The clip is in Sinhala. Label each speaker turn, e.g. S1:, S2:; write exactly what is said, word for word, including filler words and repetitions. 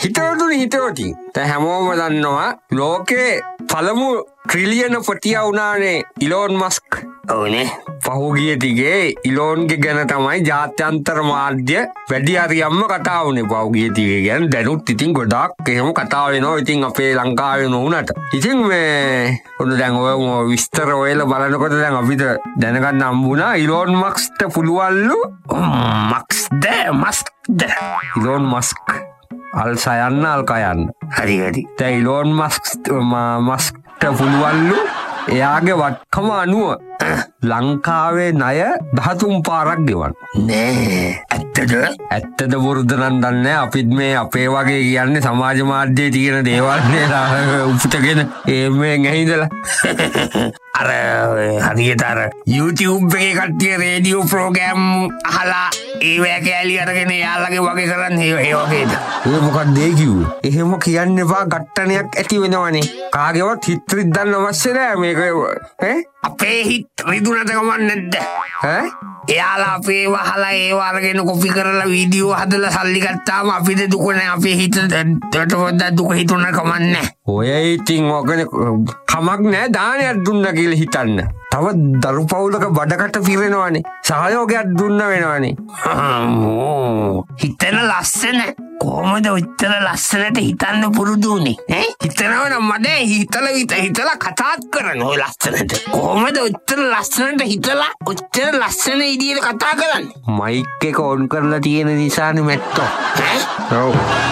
S1: හිතවතුනි හිතවතින් දැන් හැමෝම දන්නවා ලෝකේ පළමු ට්‍රිලියන පොටියා වුණානේ ඉලෝන් මස්ක්.
S2: ඔව්නේ.
S1: පහුගිය දිගේ ඉලෝන්ගේ ගැන තමයි ජාත්‍යන්තර මාධ්‍ය වැඩි හරියම්ම කතා වුණේ. පහුගිය දිගේ ගැන දැනුත් ඉතින් ගොඩාක් එහෙම කතා වෙනවා. ඉතින් අපේ ලංකාවේ නොවුනට. ඉතින් මේ ඔන්න දැන් ඔය විස්තර ඔයලා බලනකොට දැන් අපිට දැනගන්න හම්බුණා ඉලෝන් මස්ක්ට පුළුවන්ලු
S2: මක්ස්ද මස්ක්ද
S1: ඉලෝන් මස්ක් අල් සයන්න අල් කයන්න.
S2: හරි හරි.
S1: දැන් ඉලෝන් මස්ක් මස්ක්ට පුළුවන්ලු එයාගේ වටකම අනුව ලංකාවේ ණය දහතුන් පාරක් ගෙවන්න.
S2: නෑ ඇත්තද?
S1: ඇත්තද බොරුද නම් දන්නේ. අපිත් මේ අපේ වගේ කියන්නේ සමාජ මාධ්‍යයේ තියෙන දේවල් නේ උපුටගෙන එමෙන් ඇහිඳලා
S2: අර හරියට අර YouTube එකේ කට්ටිය රේඩියෝ ප්‍රෝග්‍රෑම් අහලා ඒවැ කැලි අරගෙන යාළුවගේ වගේ කරන්නේ ඒ වගේද?
S1: ඒ මොකක්ද ඒ කිව්වේ? එහෙම කියන්න එපා. ඝට්ටනයක් ඇති වෙනවනේ. කාගේවත් හිත රිද්දන්න අවශ්‍ය නෑ මේක. ඈ
S2: අපේ හිත රිදුනට ගමන් නැද්ද?
S1: ඈ
S2: එයාලා අපේ වහලා ඒව අරගෙන කොපි කරලා වීඩියෝ හදලා සල්ලි ගත්තාම අපිට දුක නෑ. අපේ හිතට පොඩ්ඩක් දුක හිතුණ කමන්නේ.
S1: ඔය ඉතින් ඔකනේ කමක් නෑ දානයක් දුන්න කියලා හිතන්න. තව දරු පවුලක බඩකට පිරෙනවනේ. සහයෝගයක් දුන්න වෙනවනේ.
S2: හිතන ලස්සන කොහොමද ඔච්චර ලස්සනට හිතන්න පුරුදු උනේ? ඈ හිතනවා නම් මඩේ හිතලා විත හිතලා කතාත් කරන ඔය ලස්සනට. කොහොමද ඔච්චර ලස්සනට හිතලා ඔච්චර ලස්සන ඉදියට කතා කරන්නේ?
S1: මයික් එක ඔන් කරලා තියෙන නිසානේ මැට්ටෝ.
S2: ඈ
S1: ඔව්.